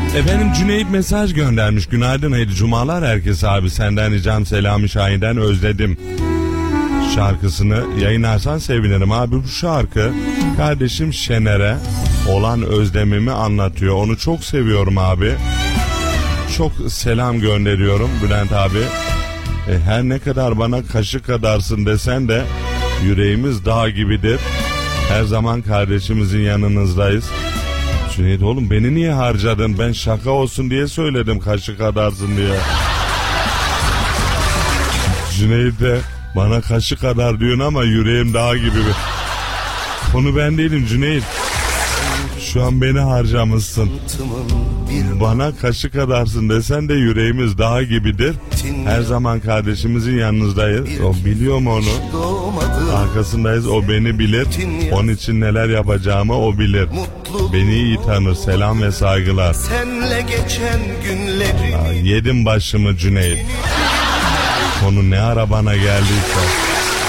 Efendim Cüneyt mesaj göndermiş. Günaydın, hayırlı cumalar herkese abi. Senden ricam Selami Şahin'den Özledim şarkısını yayınlarsan sevinirim. Abi bu şarkı kardeşim Şener'e olan özlemimi anlatıyor. Onu çok seviyorum abi. Çok selam gönderiyorum Bülent abi. Her ne kadar bana kaşı kadarsın desen de yüreğimiz dağ gibidir. Her zaman kardeşimizin yanınızdayız. Cüneyt oğlum beni niye harcadın? Ben şaka olsun diye söyledim kaşı kadarsın diye. Cüneyt de bana kaşı kadar diyorsun ama yüreğim dağ gibi. Konu ben değilim Cüneyt. Şu an beni harcamışsın. Bana kaşı kadarsın desen de yüreğimiz dağ gibidir. Her zaman kardeşimizin yanınızdayız. O biliyor mu onu? Arkasındayız, o beni bilir. Onun için neler yapacağımı o bilir. Beni iyi tanır. Selam ve saygılar. Yedim başımı Cüneyt. Konu ne ara bana geldiyse.